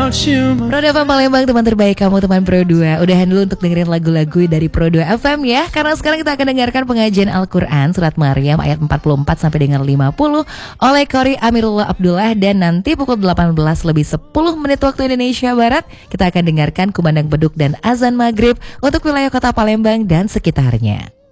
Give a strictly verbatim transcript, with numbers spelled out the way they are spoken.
Pro dua F M Palembang, teman terbaik kamu, teman Pro dua. Udahan dulu untuk dengerin lagu-lagu dari Pro dua F M ya. Karena sekarang kita akan dengarkan pengajian Al-Quran Surat Maryam ayat empat puluh empat sampai dengan lima puluh oleh Qori Amirullah Abdullah. Dan nanti pukul delapan belas lebih sepuluh menit waktu Indonesia Barat, kita akan dengarkan kumandang beduk dan azan maghrib untuk wilayah kota Palembang dan sekitarnya.